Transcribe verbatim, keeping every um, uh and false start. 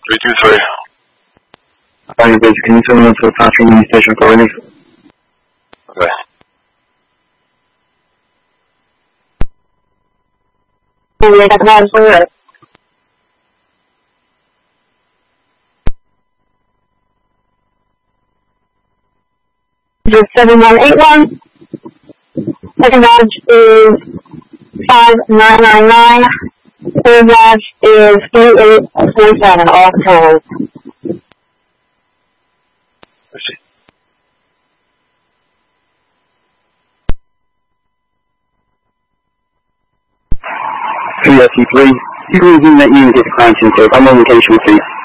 three two three. Fire base, can you send me to the Patrol Station for relief? Okay. Juliet Advance Alert. seven one eight one. Second badge is five nine nine nine. Third badge is three eight four seven. All controllers. three S E three, you can resume that unit at the crime scene, sir. I'm on location with you.